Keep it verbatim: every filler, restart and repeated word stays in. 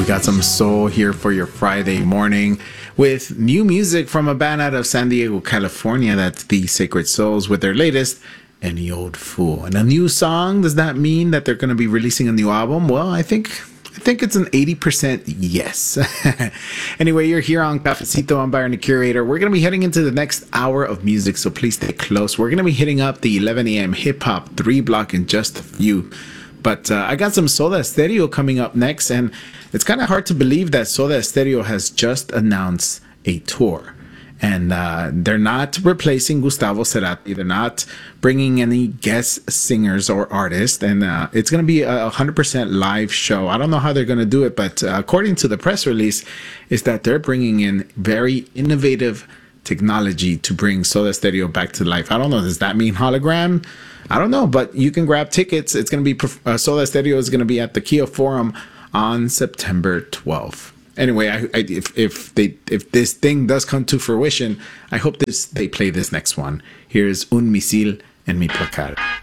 We got some soul here for your Friday morning with new music from a band out of San Diego, California. That's the Sacred Souls with their latest, Any Old Fool. And a new song, does that mean that they're going to be releasing a new album? Well, I think I think it's an eighty percent yes. Anyway, you're here on Cafecito. I'm Byron, the Curator. We're going to be heading into the next hour of music, so please stay close. We're going to be hitting up the eleven a.m. hip-hop three block in just a few. But uh, I got some Soda Stereo coming up next, and it's kind of hard to believe that Soda Stereo has just announced a tour. And uh, they're not replacing Gustavo Cerati. They're not bringing any guest singers or artists. And uh, it's going to be a one hundred percent live show. I don't know how they're going to do it, but uh, according to the press release, is that they're bringing in very innovative technology to bring Soda Stereo back to life. I don't know. Does that mean hologram? I don't know, but you can grab tickets. It's going to be, uh, Soda Stereo is going to be at the Kia Forum on September twelfth. Anyway, I, I, if if they if this thing does come to fruition, I hope this they play this next one. Here's Un Misil en Mi Placar.